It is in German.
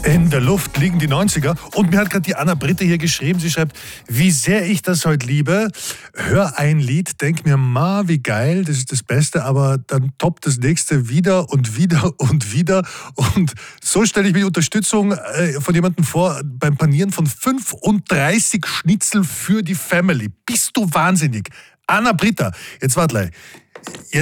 In der Luft liegen die 90er. Und mir hat gerade die Anna Britte hier geschrieben, sie schreibt, wie sehr ich das heute liebe. Hör ein Lied, denk mir, wie geil, das ist das Beste, aber dann toppt das nächste wieder und wieder und wieder. Und so stelle ich mir die Unterstützung von jemandem vor, beim Panieren von 35 Schnitzel für die Family. Bist du wahnsinnig? Anna Britta, jetzt warte gleich.